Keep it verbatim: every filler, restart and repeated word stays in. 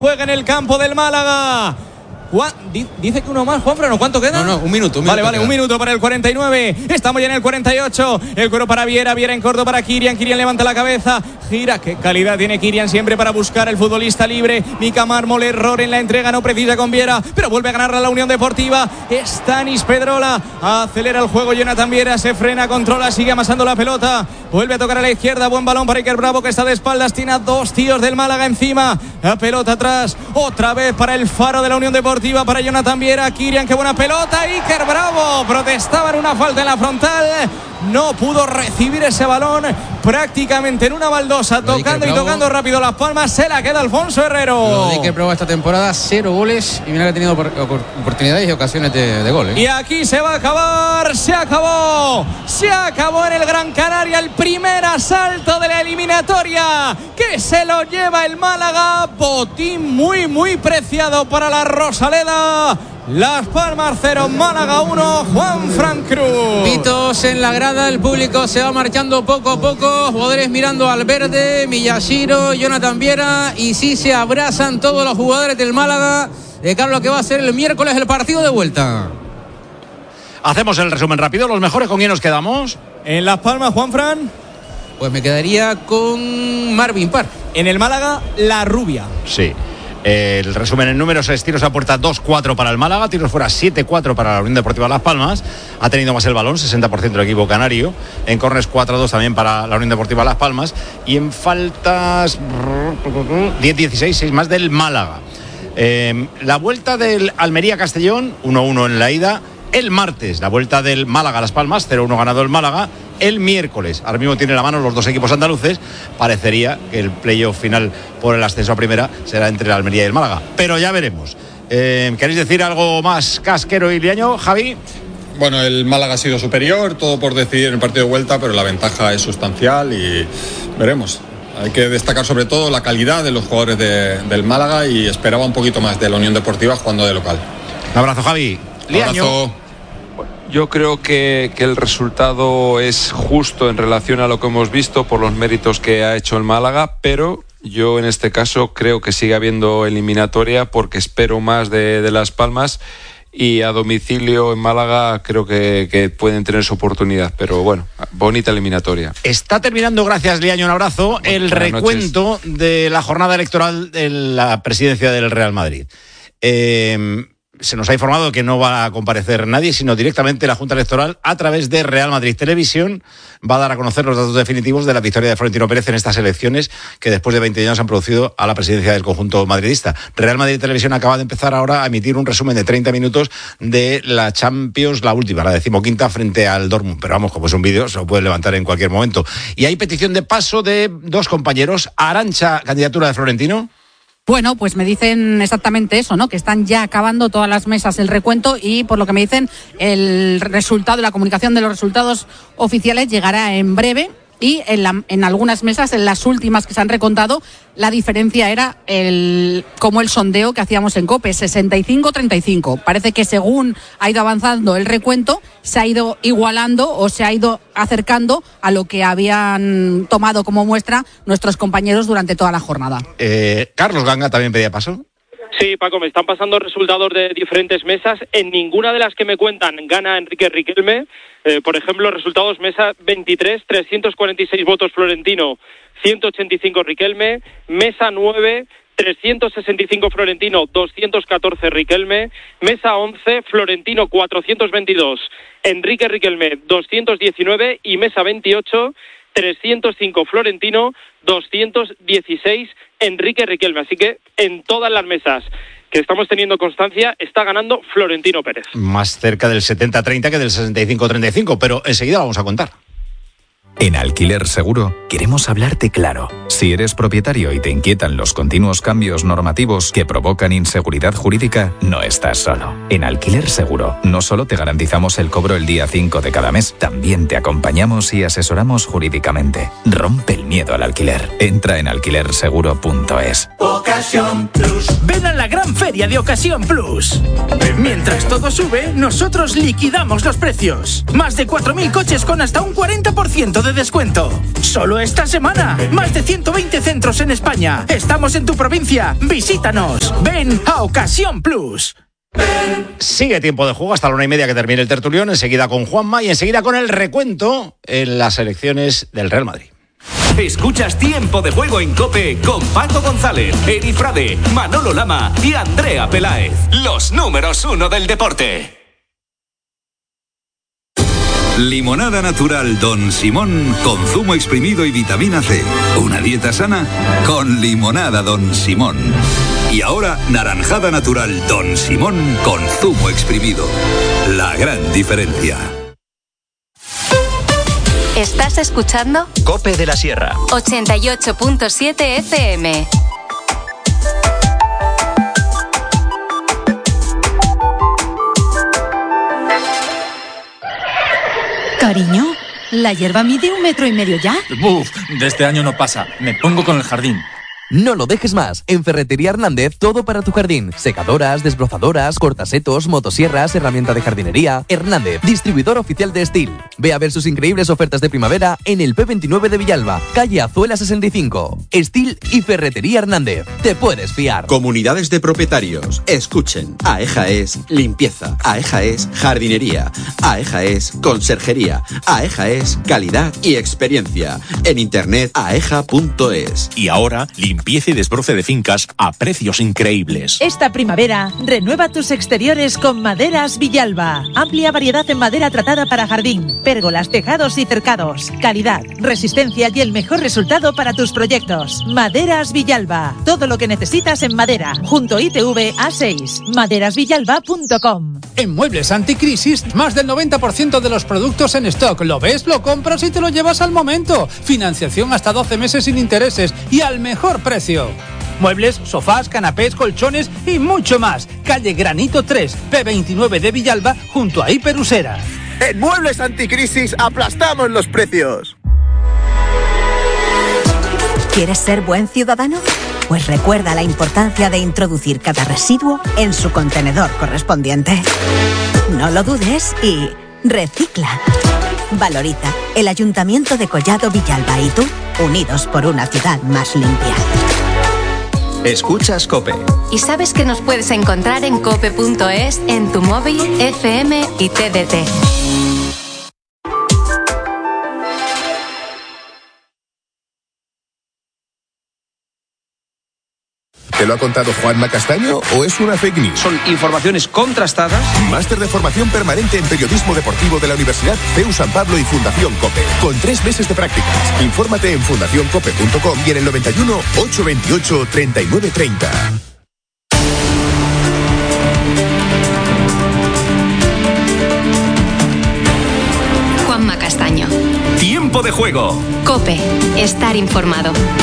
Juega en el campo del Málaga. Juan, di, dice que uno más, Juanfran, ¿cuánto queda? No, no, un minuto. Un vale, minuto vale, queda. un minuto para el cuarenta y nueve. Estamos ya en el cuarenta y ocho. El cuero para Viera, Viera en corto para Kirian. Kirian levanta la cabeza, gira. Qué calidad tiene Kirian siempre para buscar el futbolista libre. Mica Mármol, error en la entrega, no precisa con Viera, pero vuelve a ganar la Unión Deportiva. Stanis Pedrola acelera el juego. Jonathan Viera se frena, controla, sigue amasando la pelota. Vuelve a tocar a la izquierda. Buen balón para Iker Bravo, que está de espaldas. Tiene a dos tíos del Málaga encima. La pelota atrás. Otra vez para el faro de la Unión Deportiva, para Jonathan Viera. Kirian, qué buena pelota. Iker Bravo protestaba en una falta en la frontal. No pudo recibir ese balón. Prácticamente en una baldosa, Lo tocando y Bravo, tocando rápido las palmas. Se la queda Alfonso Herrero. Lo de Iker Bravo esta temporada, cero goles. Y mira que ha tenido oportunidades y ocasiones de, de gol, ¿eh? Y aquí se va a acabar. Se acabó. Se acabó en el Gran Canaria el primer asalto de la eliminatoria, que se lo lleva el Málaga. Botín muy, muy preciado para la Rosaleda. Las Palmas cero, Málaga uno, Juanfran Cruz. Pitos en la grada, el público se va marchando poco a poco, jugadores mirando al verde, Miyashiro, Jonathan Viera, y sí se abrazan todos los jugadores del Málaga de cara a lo que va a ser el miércoles el partido de vuelta. Hacemos el resumen rápido, los mejores, ¿con quién nos quedamos? En Las Palmas, Juanfran. Pues me quedaría con Marvin Parr. En el Málaga, La Rubia. Sí. El resumen en números es tiros a puerta dos cuatro para el Málaga, tiros fuera siete cuatro para la Unión Deportiva Las Palmas. Ha tenido más el balón, sesenta por ciento del equipo canario. En córners cuatro dos también para la Unión Deportiva Las Palmas. Y en faltas diez dieciséis, seis más del Málaga. Eh, la vuelta del Almería-Castellón, uno uno en la ida. El martes, la vuelta del Málaga-Las Palmas, cero uno ganado el Málaga. El miércoles, ahora mismo tiene la mano los dos equipos andaluces, parecería que el playoff final por el ascenso a primera será entre la Almería y el Málaga, pero ya veremos. Eh, ¿Queréis decir algo más casquero y liaño, Javi? Bueno, el Málaga ha sido superior, todo por decidir en el partido de vuelta, pero la ventaja es sustancial y veremos. Hay que destacar sobre todo la calidad de los jugadores de, del Málaga, y esperaba un poquito más de la Unión Deportiva jugando de local. Un abrazo, Javi. Liaño. Abrazo. Yo creo que, que el resultado es justo en relación a lo que hemos visto por los méritos que ha hecho el Málaga, pero yo en este caso creo que sigue habiendo eliminatoria porque espero más de, de Las Palmas, y a domicilio en Málaga creo que, que pueden tener su oportunidad, pero bueno, bonita eliminatoria. Está terminando, gracias Liaño, un abrazo, el recuento de la jornada electoral de la presidencia del Real Madrid. Eh... Se nos ha informado que no va a comparecer nadie, sino directamente la Junta Electoral, a través de Real Madrid Televisión, va a dar a conocer los datos definitivos de la victoria de Florentino Pérez en estas elecciones que después de veinte años han producido a la presidencia del conjunto madridista. Real Madrid Televisión acaba de empezar ahora a emitir un resumen de treinta minutos de la Champions, la última, la decimoquinta, frente al Dortmund. Pero vamos, como es un vídeo, se lo puede levantar en cualquier momento. Y hay petición de paso de dos compañeros. Arantxa, candidatura de Florentino. Bueno, pues me dicen exactamente eso, ¿no? Que están ya acabando todas las mesas el recuento, y por lo que me dicen, el resultado, la comunicación de los resultados oficiales llegará en breve. Y en, la, en algunas mesas, en las últimas que se han recontado, la diferencia era el como el sondeo que hacíamos en COPE, sesenta y cinco treinta y cinco. Parece que según ha ido avanzando el recuento, se ha ido igualando o se ha ido acercando a lo que habían tomado como muestra nuestros compañeros durante toda la jornada. Eh, Carlos Ganga también pedía paso. Sí, Paco, me están pasando resultados de diferentes mesas. En ninguna de las que me cuentan gana Enrique Riquelme. Eh, por ejemplo, resultados mesa veintitrés, trescientos cuarenta y seis votos Florentino, ciento ochenta y cinco Riquelme. Mesa nueve, trescientos sesenta y cinco Florentino, doscientos catorce Riquelme. Mesa once, Florentino cuatrocientos veintidós, Enrique Riquelme doscientos diecinueve. Y mesa veintiocho, trescientos cinco Florentino, doscientos dieciséis Enrique Riquelme. Así que en todas las mesas que estamos teniendo constancia está ganando Florentino Pérez. Más cerca del setenta treinta que del sesenta y cinco treinta y cinco, pero enseguida vamos a contar. En Alquiler Seguro queremos hablarte claro. Si eres propietario y te inquietan los continuos cambios normativos que provocan inseguridad jurídica, no estás solo. En Alquiler Seguro no solo te garantizamos el cobro el día cinco de cada mes, también te acompañamos y asesoramos jurídicamente. Rompe el miedo al alquiler. Entra en alquiler seguro punto es. Ocasión Plus. Ven a la gran feria de Ocasión Plus. Mientras todo sube, nosotros liquidamos los precios. Más de cuatro mil coches con hasta un cuarenta por ciento de descuento. Solo esta semana. Más de ciento veinte centros en España. Estamos en tu provincia. Visítanos. Ven a Ocasión Plus. Sigue tiempo de juego hasta la una y media que termine el tertulión. Enseguida con Juanma y enseguida con el recuento en las elecciones del Real Madrid. Escuchas Tiempo de Juego en COPE con Paco González, Eri Frade, Manolo Lama y Andrea Peláez. Los números uno del deporte. Limonada natural Don Simón con zumo exprimido y vitamina C. Una dieta sana con limonada Don Simón. Y ahora naranjada natural Don Simón con zumo exprimido. La gran diferencia. ¿Estás escuchando? COPE de la Sierra. ochenta y ocho punto siete F M. Cariño, ¿la hierba mide un metro y medio ya? Buf, de este año no pasa. Me pongo con el jardín. No lo dejes más. En Ferretería Hernández, todo para tu jardín. Secadoras, desbrozadoras, cortasetos, motosierras, herramienta de jardinería. Hernández, distribuidor oficial de Steel. Ve a ver sus increíbles ofertas de primavera en el P veintinueve de Villalba, calle Azuela sesenta y cinco. Steel y Ferretería Hernández. Te puedes fiar. Comunidades de propietarios. Escuchen. AEJA es limpieza. AEJA es jardinería. AEJA es conserjería. AEJA es calidad y experiencia. En internet aeja punto es. Y ahora, limpieza y desbroce de fincas a precios increíbles. Esta primavera, renueva tus exteriores con Maderas Villalba. Amplia variedad en madera tratada para jardín, pérgolas, tejados y cercados. Calidad, resistencia y el mejor resultado para tus proyectos. Maderas Villalba. Todo lo que necesitas en madera. Junto I T V A seis. maderas villalba punto com. En Muebles Anticrisis, más del noventa por ciento de los productos en stock. Lo ves, lo compras y te lo llevas al momento. Financiación hasta doce meses sin intereses y al mejor precio. Muebles, sofás, canapés, colchones y mucho más. Calle Granito tres, P veintinueve de Villalba, junto a Hiperusera. En Muebles Anticrisis aplastamos los precios. ¿Quieres ser buen ciudadano? Pues recuerda la importancia de introducir cada residuo en su contenedor correspondiente. No lo dudes y recicla. Valoriza. El Ayuntamiento de Collado Villalba y tú, unidos por una ciudad más limpia. Escuchas COPE. ¿Y sabes que nos puedes encontrar en cope punto es, en tu móvil, F M y T D T? ¿Te lo ha contado Juanma Castaño o es una fake news? Son informaciones contrastadas. Máster de formación permanente en periodismo deportivo de la Universidad C E U San Pablo y Fundación COPE. Con tres meses de prácticas. Infórmate en fundación cope punto com y en el noventa y uno, ochocientos veintiocho, treinta y nueve treinta. Juanma Castaño. Tiempo de Juego. COPE. Estar informado.